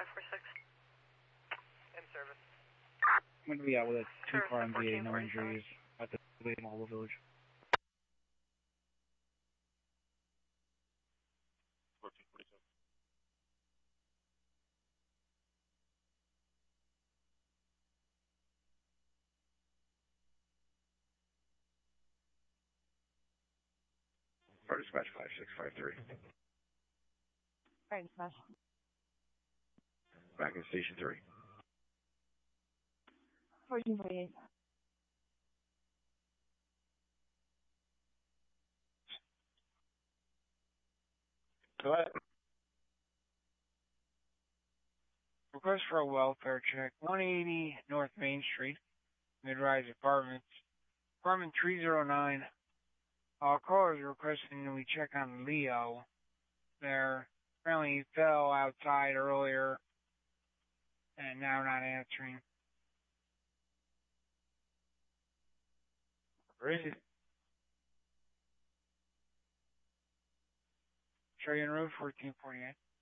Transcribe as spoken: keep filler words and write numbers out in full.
five four six. In service. I'm going to be out with a two-car M V A, no fourteen injuries, at the Mobile Village. fourteen forty-seven. Fire dispatch five six five three. Fire dispatch. Back in station three. fourteen forty-eight. Go ahead. Request for a welfare check. one eighty North Main Street, Mid-Rise Apartments. Apartment three oh nine. Our caller is requesting that we check on Leo. There. Apparently he fell outside earlier and now not answering. Where is it? Show you on road fourteen forty-eight.